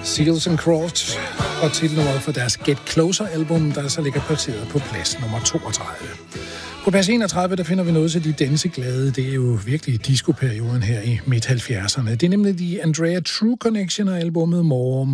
Seals and Crofts og titelnummeret for deres Get Closer-album, der så ligger placeret på plads nummer 32. På plads 31, der finder vi noget til de danseglade. Det er jo virkelig disco-perioden her i midt-70'erne. Det er nemlig de Andrea True Connection og albumet More